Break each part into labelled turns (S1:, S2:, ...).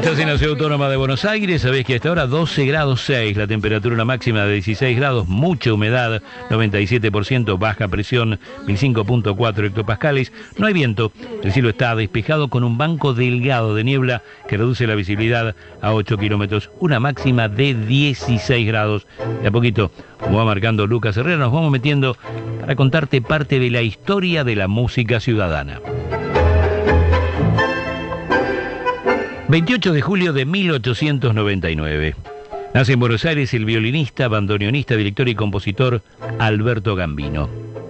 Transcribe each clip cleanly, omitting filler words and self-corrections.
S1: Estás en la Ciudad Autónoma de Buenos Aires, sabés que hasta ahora 12 grados 6, la temperatura una máxima de 16 grados, mucha humedad, 97%, baja presión, 1005.4 hectopascales, no hay viento, el cielo está despejado con un banco delgado de niebla que reduce la visibilidad a 8 kilómetros, una máxima de 16 grados. De a poquito, como va marcando Lucas Herrera, nos vamos metiendo para contarte parte de la historia de la música ciudadana. 28 de julio de 1899. Nace en Buenos Aires el violinista, bandoneonista, director y compositor Alberto Gambino.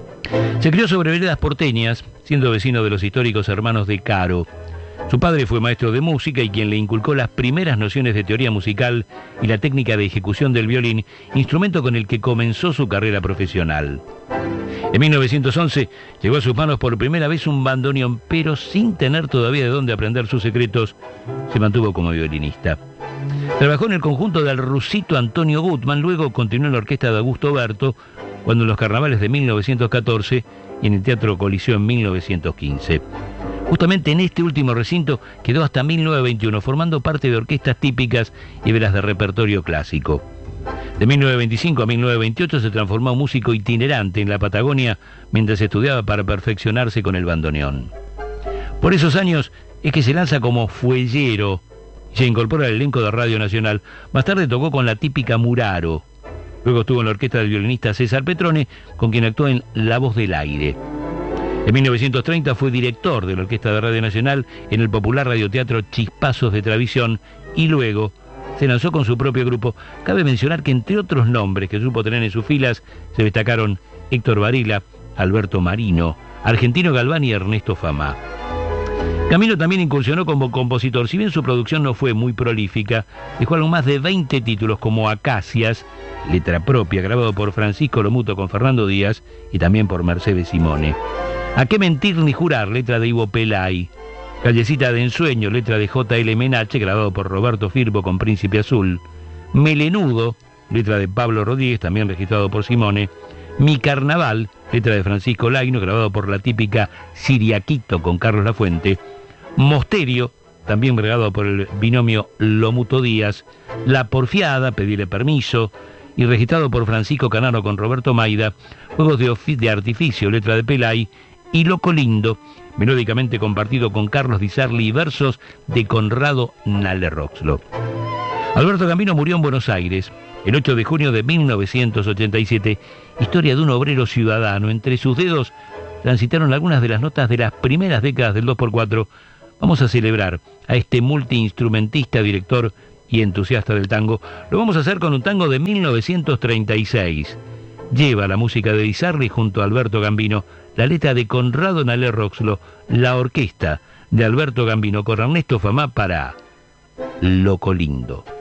S1: Se crió sobre veredas porteñas, siendo vecino de los históricos hermanos de Caro. Su padre fue maestro de música y quien le inculcó las primeras nociones de teoría musical y la técnica de ejecución del violín, instrumento con el que comenzó su carrera profesional. En 1911 llegó a sus manos por primera vez un bandoneón, pero sin tener todavía de dónde aprender sus secretos, se mantuvo como violinista. Trabajó en el conjunto del rusito Antonio Gutman, luego continuó en la orquesta de Augusto Berto, cuando en los carnavales de 1914 y en el Teatro Coliseo en 1915. Justamente en este último recinto quedó hasta 1921, formando parte de orquestas típicas y de las de repertorio clásico. De 1925 a 1928 se transformó en músico itinerante en la Patagonia mientras estudiaba para perfeccionarse con el bandoneón. Por esos años es que se lanza como fuellero y se incorpora al elenco de Radio Nacional. Más tarde tocó con la típica Muraro. Luego estuvo en la orquesta del violinista César Petrone, con quien actuó en La Voz del Aire. En 1930 fue director de la Orquesta de Radio Nacional en el popular radioteatro Chispazos de Tradición y luego se lanzó con su propio grupo. Cabe mencionar que entre otros nombres que supo tener en sus filas se destacaron Héctor Varela, Alberto Marino, Argentino Galván y Ernesto Fama. Gambino también incursionó como compositor. Si bien su producción no fue muy prolífica, dejó algo más de 20 títulos como Acacias, letra propia, grabado por Francisco Lomuto con Fernando Díaz y también por Mercedes Simone. A qué mentir ni jurar, letra de Ivo Pelay. Callecita de ensueño, letra de J.L. Menache, grabado por Roberto Firpo con Príncipe Azul. Melenudo, letra de Pablo Rodríguez, también registrado por Simone. Mi Carnaval, letra de Francisco Laino, grabado por la típica Siriaquito con Carlos Lafuente. Mosterio, también grabado por el binomio Lomuto Díaz. La Porfiada, Pedirle Permiso, y registrado por Francisco Canaro con Roberto Maida. Juegos de Artificio, letra de Pelay. Y Loco Lindo, melódicamente compartido con Carlos Di Sarli y versos de Conrado Nalle-Roxlo. Alberto Gambino murió en Buenos Aires el 8 de junio de 1987. Historia de un obrero ciudadano. Entre sus dedos transitaron algunas de las notas de las primeras décadas del 2x4. Vamos a celebrar a este multiinstrumentista, director y entusiasta del tango. Lo vamos a hacer con un tango de 1936. Lleva la música de Di Sarli junto a Alberto Gambino, la letra de Conrado Nalle-Roxlo, la orquesta de Alberto Gambino con Ernesto Fama para Loco Lindo.